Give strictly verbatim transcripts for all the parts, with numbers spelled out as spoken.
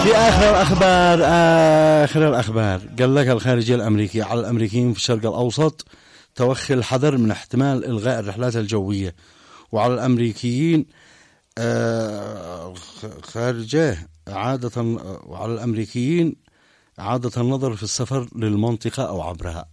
في آخر الأخبار آخر الأخبار قال لك الخارجية الأمريكية على الأمريكيين في الشرق الأوسط توخي الحذر من احتمال إلغاء الرحلات الجوية، وعلى الأمريكيين آه خارجة عادة وعلى الأمريكيين عادة النظر في السفر للمنطقة أو عبرها.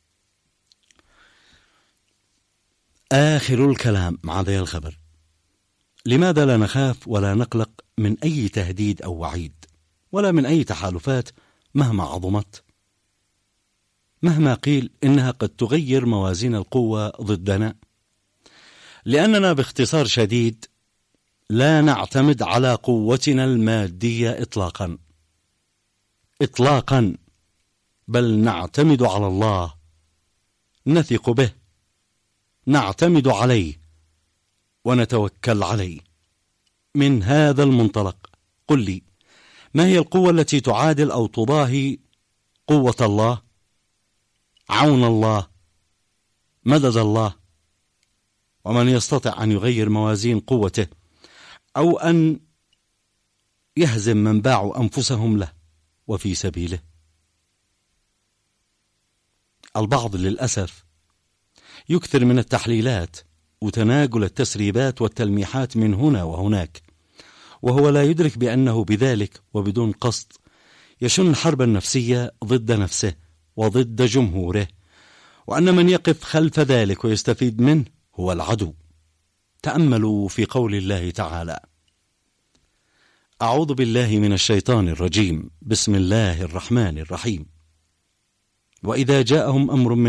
آخر الكلام مع ذي الخبر: لماذا لا نخاف ولا نقلق من أي تهديد أو وعيد، ولا من أي تحالفات مهما عظمت، مهما قيل إنها قد تغير موازين القوة ضدنا؟ لأننا باختصار شديد لا نعتمد على قوتنا المادية إطلاقا إطلاقا بل نعتمد على الله، نثق به، نعتمد عليه ونتوكل عليه. من هذا المنطلق قل لي، ما هي القوة التي تعادل أو تضاهي قوة الله، عون الله، مدد الله؟ ومن يستطيع أن يغير موازين قوته أو أن يهزم من باعوا أنفسهم له وفي سبيله؟ البعض للأسف يكثر من التحليلات وتناقل التسريبات والتلميحات من هنا وهناك، وهو لا يدرك بأنه بذلك وبدون قصد يشن حربا نفسية ضد نفسه وضد جمهوره، وأن من يقف خلف ذلك ويستفيد منه هو العدو. تأملوا في قول الله تعالى: أعوذ بالله من الشيطان الرجيم، بسم الله الرحمن الرحيم: وإذا جاءهم أمر من